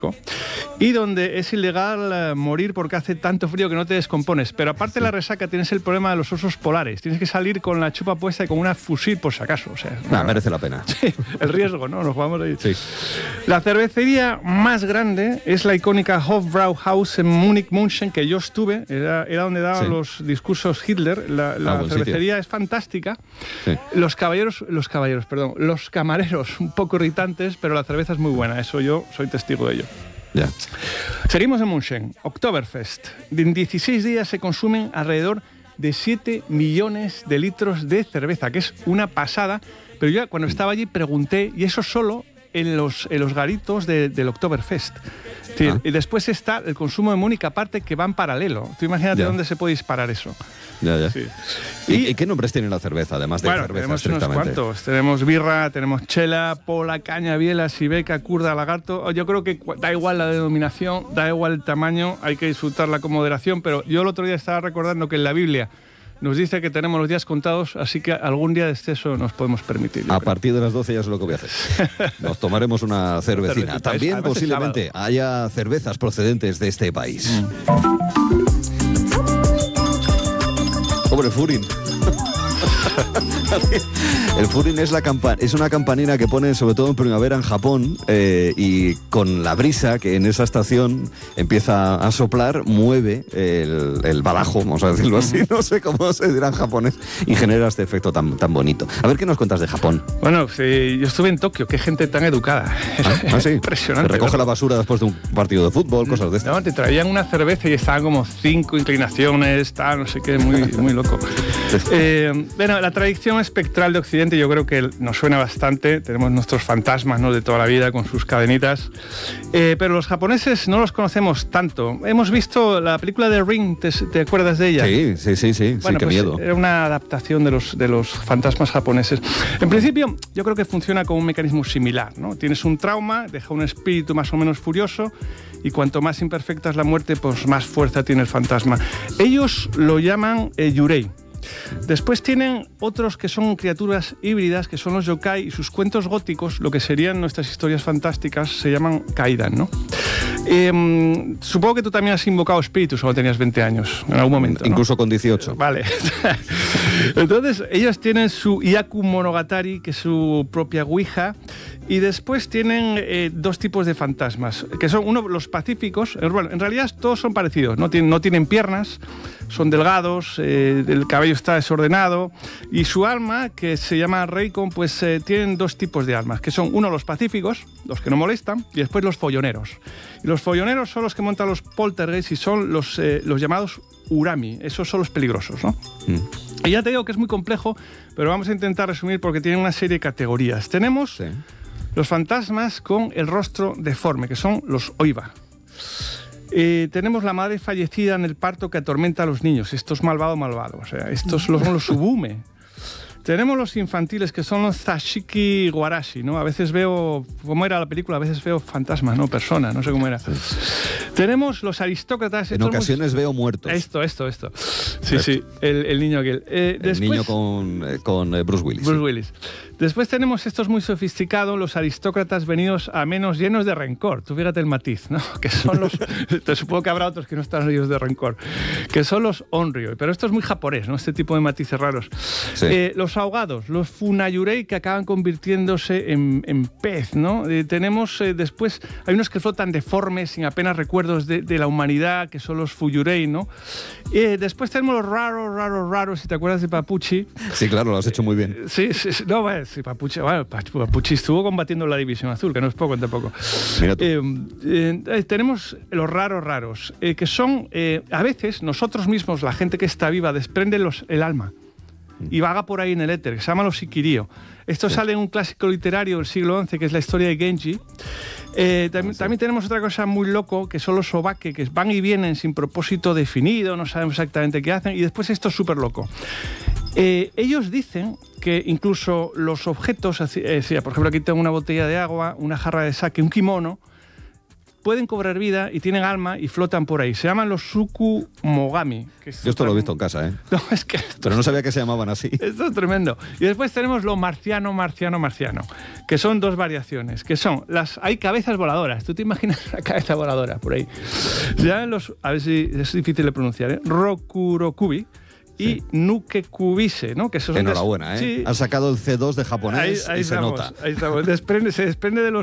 y donde es ilegal morir porque hace tanto frío que no te descompones. Pero aparte de la resaca tienes el problema de los osos polares. Tienes que salir con la chupa puesta y con una fusil por si acaso. O sea, merece la pena. Sí, el riesgo, ¿no? Nos jugamos ahí. Sí. La cervecería más grande es la icónica Hofbrauhaus en Múnich-München, que yo estuve. Era donde daban los discursos Hitler. La cervecería es fantástica. Sí. Los camareros, un poco irritantes, pero la cerveza es muy buena. Eso yo soy testigo de ello. Ya. Seguimos en München. Oktoberfest. En 16 días se consumen alrededor de 7 millones de litros de cerveza, que es una pasada. Pero yo cuando estaba allí pregunté, y eso solo en los garitos del Oktoberfest. Y después está el consumo de Múnich aparte, que va en paralelo. Tú imagínate dónde se puede disparar eso. Ya. Sí. ¿Y qué nombres tiene la cerveza, además de cerveza tenemos estrictamente? Unos cuantos. Tenemos birra, tenemos chela, pola, caña, biela, sibeca, kurda, lagarto. Yo creo que da igual la denominación, da igual el tamaño, hay que disfrutarla con moderación, pero yo el otro día estaba recordando que en la Biblia nos dice que tenemos los días contados, así que algún día de exceso nos podemos permitir. A partir de las 12 ya es lo que voy a hacer. Nos tomaremos una cervecina. También posiblemente haya cervezas procedentes de este país. Pobre Furin. El Furin es una campanina que ponen sobre todo en primavera en Japón, y con la brisa que en esa estación empieza a soplar, mueve el badajo, vamos a decirlo así, no sé cómo se dirá en japonés, y genera este efecto tan bonito. A ver, ¿qué nos cuentas de Japón? Bueno, sí, yo estuve en Tokio, qué gente tan educada. Sí. Impresionante. Se recoge la basura después de un partido de fútbol, cosas de estas. No, te traían una cerveza y estaban como 5 inclinaciones, no sé qué, muy loco. Bueno, la tradición espectral de Occidente yo creo que nos suena bastante. Tenemos nuestros fantasmas, ¿no?, de toda la vida con sus cadenitas. Pero los japoneses no los conocemos tanto. Hemos visto la película de Ring, ¿te acuerdas de ella? Sí, bueno, qué miedo. Era una adaptación de los fantasmas japoneses. En principio, yo creo que funciona como un mecanismo similar, ¿no? Tienes un trauma, deja un espíritu más o menos furioso, y cuanto más imperfecta es la muerte, pues más fuerza tiene el fantasma. Ellos lo llaman yurei. Después tienen otros que son criaturas híbridas, que son los yokai, y sus cuentos góticos, lo que serían nuestras historias fantásticas, se llaman kaidan, ¿no? Supongo que tú también has invocado espíritus cuando tenías 20 años, en algún momento, ¿no? Incluso con 18. Vale. Entonces, ellos tienen su Iyaku Monogatari, que es su propia Ouija, y después tienen dos tipos de fantasmas, que son los pacíficos. Bueno, en realidad todos son parecidos, no tienen piernas, son delgados, el cabello está desordenado, y su alma, que se llama Reikon, pues tienen dos tipos de almas, que son los pacíficos, los que no molestan, y después los folloneros. Y los folloneros son los que montan los poltergeists y son los llamados urami. Esos son los peligrosos, ¿no? Y ya te digo que es muy complejo, pero vamos a intentar resumir porque tiene una serie de categorías. Tenemos los fantasmas con el rostro deforme, que son los oiba. Tenemos la madre fallecida en el parto que atormenta a los niños. Esto es malvado. O sea, estos son los subume. Tenemos los infantiles, que son los Zashiki Warashi, ¿no? A veces veo, ¿cómo era la película? A veces veo fantasmas, ¿no? Personas, no sé cómo era. Tenemos los aristócratas. En ocasiones veo muertos. Esto. Sí, el niño aquel. El niño con Bruce Willis. Bruce Willis. Después tenemos estos muy sofisticados, los aristócratas venidos a menos, llenos de rencor. Tú fíjate el matiz, ¿no? Que son los... Te supongo que habrá otros que no están llenos de rencor. Que son los onryo. Pero esto es muy japonés, ¿no? Este tipo de matices raros. Sí. Los ahogados, los funayurei, que acaban convirtiéndose en pez, ¿no? Tenemos después... Hay unos que flotan deformes, sin apenas recuerdos de la humanidad, que son los fuyurei, ¿no? Después tenemos los raros, si te acuerdas de Papuchi. Sí, claro, lo has hecho muy bien. Sí. No, bueno, sí, Papuchi estuvo combatiendo la División Azul, que no es poco, tampoco. Mira tú. Tenemos los raros, que son, a veces, nosotros mismos, la gente que está viva, desprende el alma y vaga por ahí en el éter, que se llama los sikirio. Esto sale en un clásico literario del siglo XI, que es la historia de Genji. También tenemos otra cosa muy loco, que son los sobake, que van y vienen sin propósito definido, no sabemos exactamente qué hacen, y después esto es súper loco. Ellos dicen que incluso los objetos, por ejemplo, aquí tengo una botella de agua, una jarra de sake, un kimono, pueden cobrar vida y tienen alma y flotan por ahí. Se llaman los Tsukumogami. Yo esto lo he visto en casa, ¿eh? No, es que pero no sabía que se llamaban así. Esto es tremendo. Y después tenemos lo marciano, que son dos variaciones, que son hay cabezas voladoras. ¿Tú te imaginas una cabeza voladora por ahí? Se llaman a ver si es difícil de pronunciar, ¿eh? Rokurokubi y Nukekubise, ¿no? Que enhorabuena, ¿eh? Sí. Has sacado el C2 de japonés Ahí y se nota. Ahí estamos. Se desprende de los